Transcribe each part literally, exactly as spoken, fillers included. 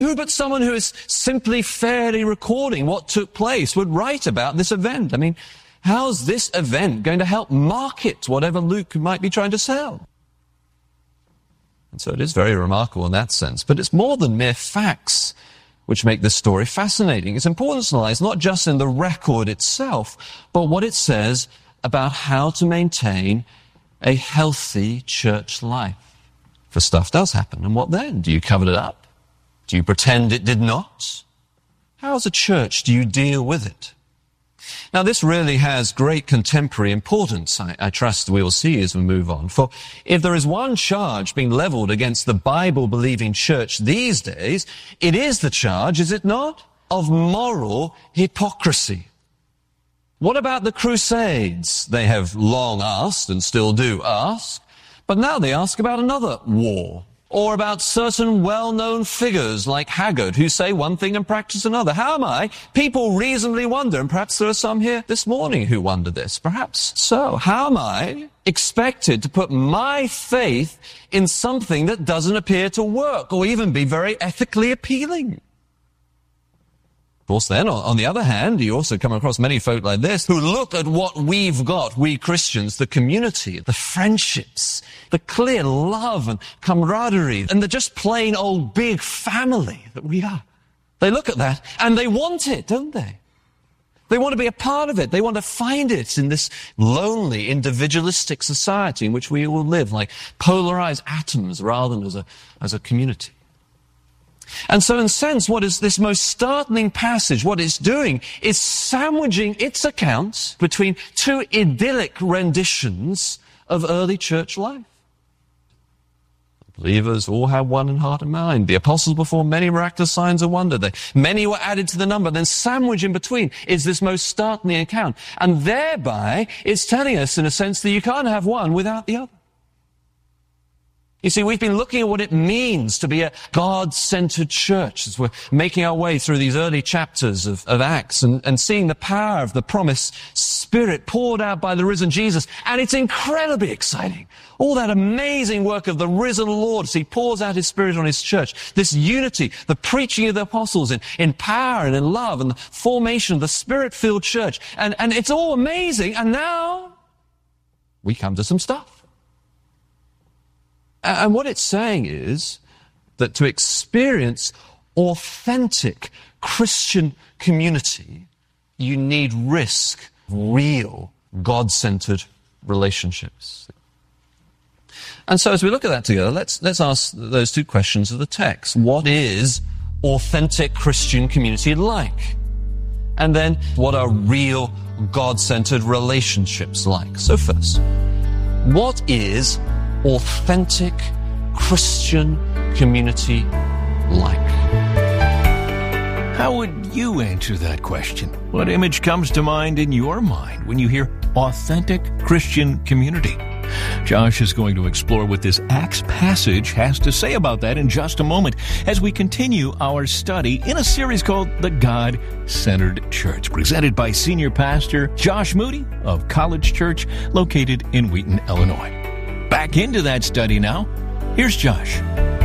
Who but someone who is simply fairly recording what took place would write about this event? I mean, how's this event going to help market whatever Luke might be trying to sell? And so it is very remarkable in that sense. But it's more than mere facts which make this story fascinating. Its importance lies not just in the record itself, but what it says about how to maintain a healthy church life. For stuff does happen, and what then? Do you cover it up? Do you pretend it did not? How as a church do you deal with it? Now this really has great contemporary importance, I, I trust we will see as we move on. For if there is one charge being leveled against the Bible-believing church these days, it is the charge, is it not, of moral hypocrisy. What about the Crusades? They have long asked and still do ask, but now they ask about another war. Or about certain well-known figures like Haggard who say one thing and practice another. How am I? People reasonably wonder, and perhaps there are some here this morning who wonder this. Perhaps so. How am I expected to put my faith in something that doesn't appear to work or even be very ethically appealing? Of course, then, on the other hand, you also come across many folk like this who look at what we've got, we Christians, the community, the friendships, the clear love and camaraderie, and the just plain old big family that we are. They look at that and they want it, don't they? They want to be a part of it. They want to find it in this lonely, individualistic society in which we all live, like polarized atoms rather than as a, as a community. And so in a sense, what is this most startling passage, what it's doing is sandwiching its accounts between two idyllic renditions of early church life. The believers all had one in heart and mind. The apostles performed many miraculous signs of wonder. They, many were added to the number. Then sandwiched in between is this most startling account. And thereby it's telling us in a sense that you can't have one without the other. You see, we've been looking at what it means to be a God-centered church as we're making our way through these early chapters of, of Acts and, and seeing the power of the promised Spirit poured out by the risen Jesus. And it's incredibly exciting. All that amazing work of the risen Lord as He pours out His Spirit on His church. This unity, the preaching of the apostles in, in power and in love and the formation of the Spirit-filled church. And, and it's all amazing. And now we come to some stuff. And what it's saying is that to experience authentic Christian community, you need risk, real God-centered relationships. And so as we look at that together, let's, let's ask those two questions of the text. What is authentic Christian community like? And then, what are real God-centered relationships like? So first, what is authentic Christian community like? How would you answer that question? What image comes to mind in your mind when you hear authentic Christian community? Josh is going to explore what this Acts passage has to say about that in just a moment as we continue our study in a series called The God-Centered Church, presented by Senior Pastor Josh Moody of College Church, located in Wheaton, Illinois. Back into that study now. Here's Josh.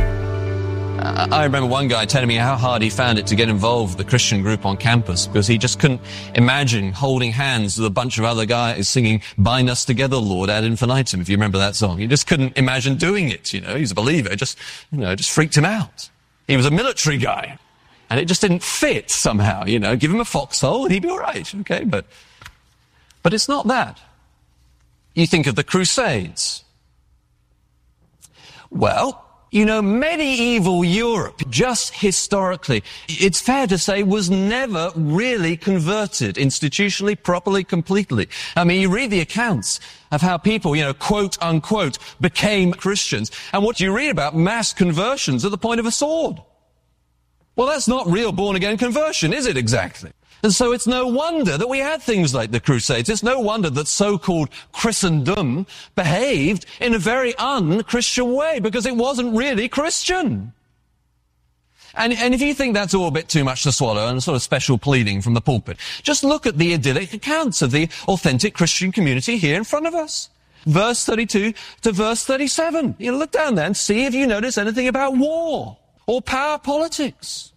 I remember one guy telling me how hard he found it to get involved with the Christian group on campus because he just couldn't imagine holding hands with a bunch of other guys singing Bind Us Together, Lord, ad infinitum, if you remember that song. He just couldn't imagine doing it, you know. He's a believer. It just, you know, just freaked him out. He was a military guy, and it just didn't fit somehow, you know. Give him a foxhole and he'd be all right, okay? But, but it's not that. You think of the Crusades. Well, you know, medieval Europe, just historically, it's fair to say, was never really converted institutionally, properly, completely. I mean, you read the accounts of how people, you know, quote unquote, became Christians. And what you read about mass conversions at the point of a sword. Well, that's not real born-again conversion, is it exactly? And so it's no wonder that we had things like the Crusades. It's no wonder that so-called Christendom behaved in a very un-Christian way, because it wasn't really Christian. And, and if you think that's all a bit too much to swallow and a sort of special pleading from the pulpit, just look at the idyllic accounts of the authentic Christian community here in front of us. Verse thirty-two to verse thirty-seven. You know, look down there and see if you notice anything about war, or power politics.